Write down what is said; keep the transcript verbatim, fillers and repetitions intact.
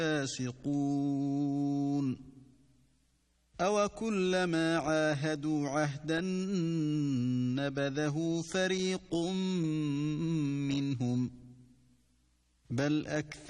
فاسقون أوكلما عاهدوا عهدا نبذه فريق منهم بل أكثر